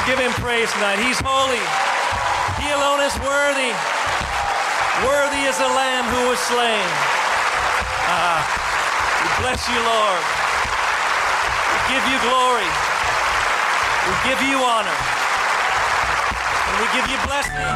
Give him praise tonight. He's holy. He alone is worthy. Worthy is the Lamb who was slain. We bless you, Lord. We give you glory. We give you honor. And we give you blessing.